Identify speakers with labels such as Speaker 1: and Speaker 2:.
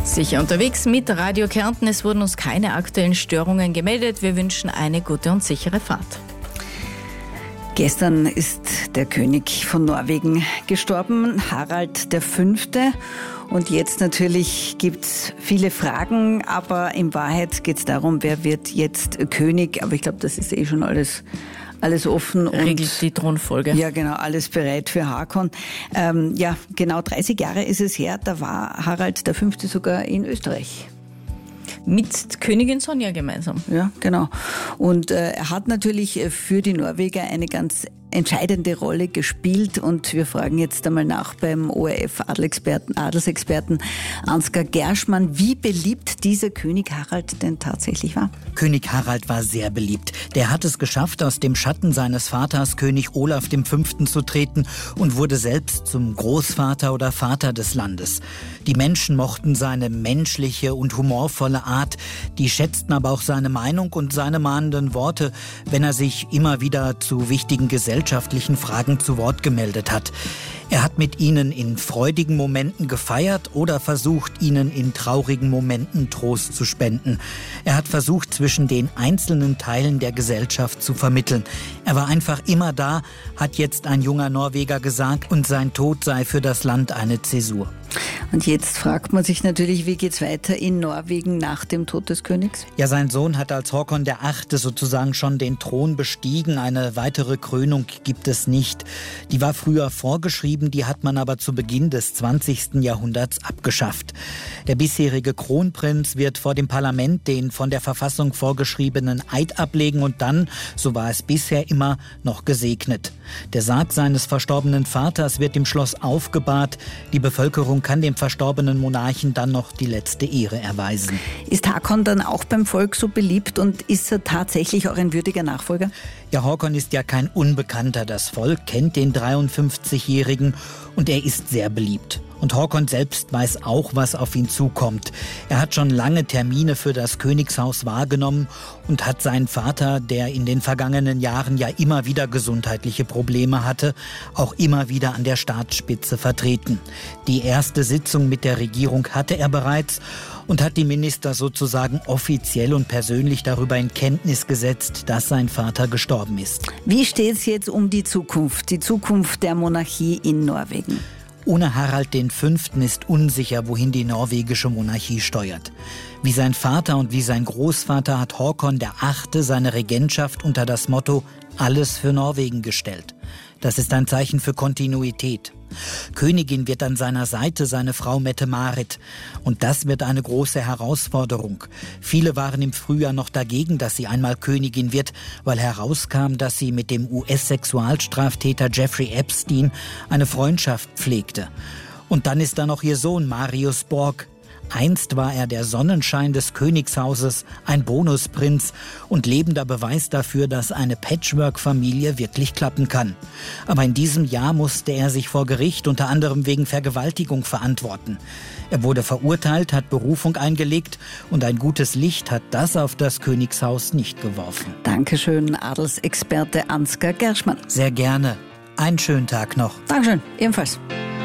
Speaker 1: Sicher unterwegs mit Radio Kärnten. Es wurden uns keine aktuellen Störungen gemeldet. Wir wünschen eine gute und sichere Fahrt.
Speaker 2: Gestern ist der König von Norwegen gestorben, Harald V. Und jetzt natürlich gibt es viele Fragen, aber in Wahrheit geht es darum, wer wird jetzt König. Aber ich glaube, das ist schon alles offen.
Speaker 1: Regelt die Thronfolge.
Speaker 2: Ja, genau, alles bereit für Håkon. Genau 30 Jahre ist es her, da war Harald V. sogar in Österreich.
Speaker 1: Mit Königin Sonja gemeinsam.
Speaker 2: Ja, genau. Und er hat natürlich für die Norweger eine ganz entscheidende Rolle gespielt und wir fragen jetzt einmal nach beim ORF-Adelsexperten Ansgar Gerschmann, wie beliebt dieser König Harald denn tatsächlich war.
Speaker 3: König Harald war sehr beliebt. Der hat es geschafft, aus dem Schatten seines Vaters König Olaf V. zu treten und wurde selbst zum Großvater oder Vater des Landes. Die Menschen mochten seine menschliche und humorvolle Art, die schätzten aber auch seine Meinung und seine mahnenden Worte, wenn er sich immer wieder zu wichtigen gesellschaftlichen Fragen zu Wort gemeldet hat. Er hat mit ihnen in freudigen Momenten gefeiert oder versucht, ihnen in traurigen Momenten Trost zu spenden. Er hat versucht, zwischen den einzelnen Teilen der Gesellschaft zu vermitteln. Er war einfach immer da, hat jetzt ein junger Norweger gesagt, und sein Tod sei für das Land eine Zäsur.
Speaker 2: Und jetzt fragt man sich natürlich, wie geht's weiter in Norwegen nach dem Tod des Königs?
Speaker 3: Ja, sein Sohn hat als Håkon VIII. Sozusagen schon den Thron bestiegen. Eine weitere Krönung gibt es nicht. Die war früher vorgeschrieben, die hat man aber zu Beginn des 20. Jahrhunderts abgeschafft. Der bisherige Kronprinz wird vor dem Parlament den von der Verfassung vorgeschriebenen Eid ablegen und dann, so war es bisher immer, noch gesegnet. Der Sarg seines verstorbenen Vaters wird im Schloss aufgebahrt. Die Bevölkerung kann dem verstorbenen Monarchen dann noch die letzte Ehre erweisen.
Speaker 2: Ist Håkon dann auch beim Volk so beliebt und ist er tatsächlich auch ein würdiger Nachfolger?
Speaker 3: Ja, Håkon ist ja kein Unbekannter. Das Volk kennt den 53-Jährigen und er ist sehr beliebt. Und Håkon selbst weiß auch, was auf ihn zukommt. Er hat schon lange Termine für das Königshaus wahrgenommen und hat seinen Vater, der in den vergangenen Jahren ja immer wieder gesundheitliche Probleme hatte, auch immer wieder an der Staatsspitze vertreten. Die erste Sitzung mit der Regierung hatte er bereits und hat die Minister sozusagen offiziell und persönlich darüber in Kenntnis gesetzt, dass sein Vater gestorben ist.
Speaker 2: Wie steht es jetzt um die Zukunft der Monarchie in Norwegen?
Speaker 3: Ohne Harald V. ist unsicher, wohin die norwegische Monarchie steuert. Wie sein Vater und wie sein Großvater hat Håkon VIII. Seine Regentschaft unter das Motto »Alles für Norwegen« gestellt. Das ist ein Zeichen für Kontinuität. Königin wird an seiner Seite seine Frau Mette-Marit. Und das wird eine große Herausforderung. Viele waren im Frühjahr noch dagegen, dass sie einmal Königin wird, weil herauskam, dass sie mit dem US-Sexualstraftäter Jeffrey Epstein eine Freundschaft pflegte. Und dann ist da noch ihr Sohn Marius Borg. Einst war er der Sonnenschein des Königshauses, ein Bonusprinz und lebender Beweis dafür, dass eine Patchwork-Familie wirklich klappen kann. Aber in diesem Jahr musste er sich vor Gericht unter anderem wegen Vergewaltigung verantworten. Er wurde verurteilt, hat Berufung eingelegt und ein gutes Licht hat das auf das Königshaus nicht geworfen.
Speaker 2: Dankeschön, Adelsexperte Ansgar Gerschmann.
Speaker 3: Sehr gerne. Einen schönen Tag noch.
Speaker 2: Dankeschön, ebenfalls.